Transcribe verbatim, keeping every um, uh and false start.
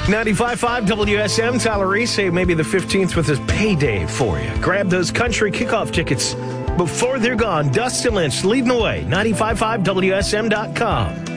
ninety-five point five W S M, Tyler Reese, say maybe the fifteenth with his payday for you. Grab those country kickoff tickets before they're gone. Dustin Lynch leading the way. ninety-five point five W S M dot com.